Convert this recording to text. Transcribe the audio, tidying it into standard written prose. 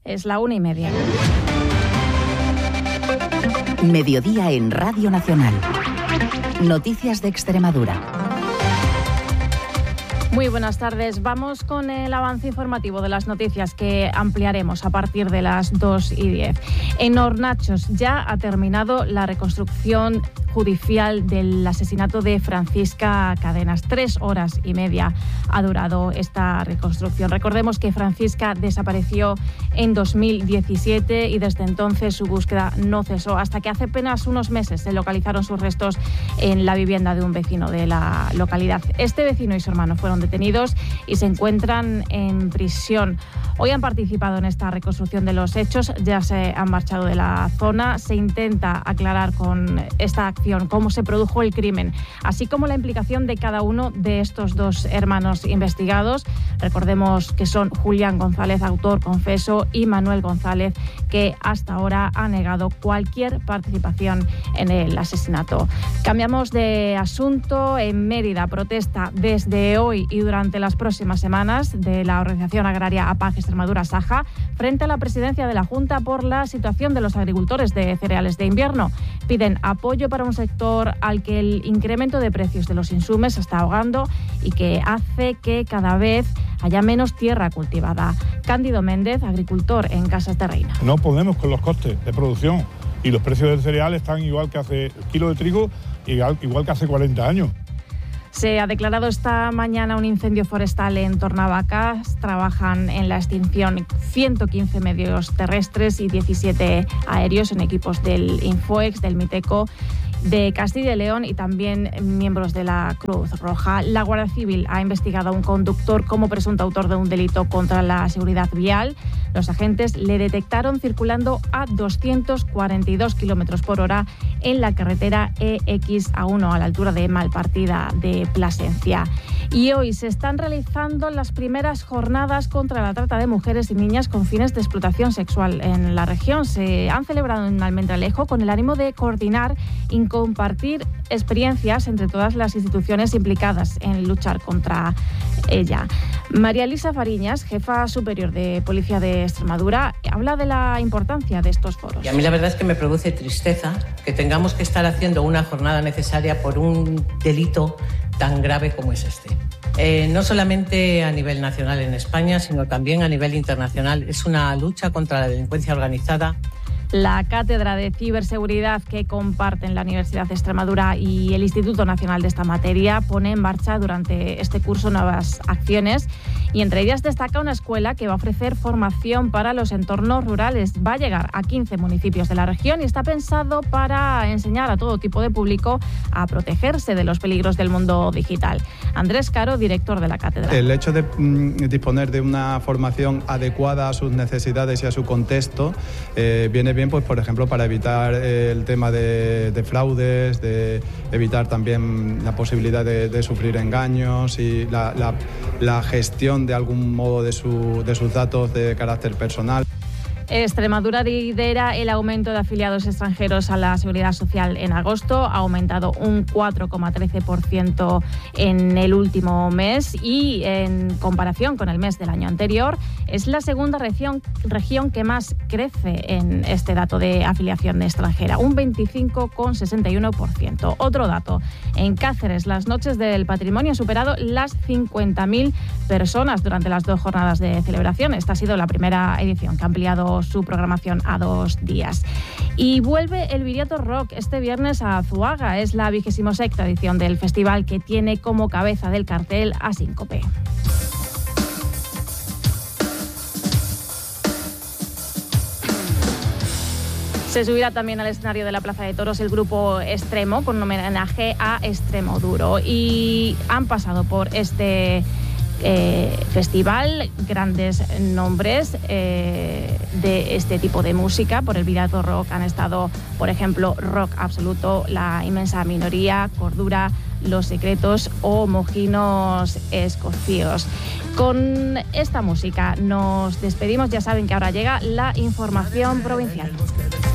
Es la 1:30. Mediodía en Radio Nacional. Noticias de Extremadura. Muy buenas tardes. Vamos con el avance informativo de las noticias que ampliaremos a partir de las 2:10. En Hornachos ya ha terminado la reconstrucción judicial del asesinato de Francisca Cadenas. 3 horas y media ha durado esta reconstrucción. Recordemos que Francisca desapareció en 2017 y desde entonces su búsqueda no cesó, hasta que hace apenas unos meses se localizaron sus restos en la vivienda de un vecino de la localidad. Este vecino y su hermano fueron detenidos y se encuentran en prisión. Hoy han participado en esta reconstrucción de los hechos, ya se han marchado de la zona. Se intenta aclarar con esta acción cómo se produjo el crimen, así como la implicación de cada uno de estos dos hermanos investigados. Recordemos que son Julián González, autor confeso, y Manuel González, que hasta ahora ha negado cualquier participación en el asesinato. Cambiamos de asunto. En Mérida protesta desde hoy y durante las próximas semanas de la organización agraria APAG Extremadura Saja frente a la presidencia de la Junta por la situación de los agricultores de cereales de invierno. Piden apoyo para un sector al que el incremento de precios de los insumos se está ahogando y que hace que cada vez haya menos tierra cultivada. Cándido Méndez, agricultor en Casas de Reina. No podemos con los costes de producción y los precios del cereal están igual que hace el kilo de trigo, igual que hace 40 años. Se ha declarado esta mañana un incendio forestal en Tornavacas. Trabajan en la extinción 115 medios terrestres y 17 aéreos en equipos del Infoex, del Miteco, de Castilla y León y también miembros de la Cruz Roja. La Guardia Civil ha investigado a un conductor como presunto autor de un delito contra la seguridad vial. Los agentes le detectaron circulando a 242 km por hora en la carretera EX-A1 a la altura de Malpartida de Plasencia. Y hoy se están realizando las primeras jornadas contra la trata de mujeres y niñas con fines de explotación sexual en la región. Se han celebrado en Almendralejo con el ánimo de coordinar y compartir experiencias entre todas las instituciones implicadas en luchar contra ella. María Elisa Fariñas, jefa superior de Policía de Extremadura, habla de la importancia de estos foros. Y a mí la verdad es que me produce tristeza que tengamos que estar haciendo una jornada necesaria por un delito tan grave como es este. No solamente a nivel nacional en España, sino también a nivel internacional. Es una lucha contra la delincuencia organizada. La cátedra de ciberseguridad que comparten la Universidad de Extremadura y el Instituto Nacional de esta materia pone en marcha durante este curso nuevas acciones y entre ellas destaca una escuela que va a ofrecer formación para los entornos rurales. Va a llegar a 15 municipios de la región y está pensado para enseñar a todo tipo de público a protegerse de los peligros del mundo digital. Andrés Caro, director de la cátedra. El hecho de disponer de una formación adecuada a sus necesidades y a su contexto viene bien, pues, por ejemplo, para evitar el tema de fraudes, de evitar también la posibilidad de sufrir engaños y la gestión de algún modo de sus datos de carácter personal. Extremadura lidera el aumento de afiliados extranjeros a la Seguridad Social en agosto. Ha aumentado un 4,13% en el último mes y en comparación con el mes del año anterior es la segunda región que más crece en este dato de afiliación extranjera, un 25,61%. Otro dato, en Cáceres las noches del patrimonio han superado las 50.000 personas durante las 2 jornadas de celebración. Esta ha sido la primera edición que ha ampliado su programación a 2 días. Y vuelve el Viriato Rock este viernes a Zuaga. Es la 26ª edición del festival que tiene como cabeza del cartel a Síncope. Se subirá también al escenario de la Plaza de Toros el grupo Extremo con un homenaje a Extremoduro. Y han pasado por este festival grandes nombres de este tipo de música. Por el Viriato Rock han estado, por ejemplo, Rock Absoluto, La Inmensa Minoría, Cordura, Los Secretos o Mojinos Escocíos. Con esta música nos despedimos. Ya saben que ahora llega la información provincial.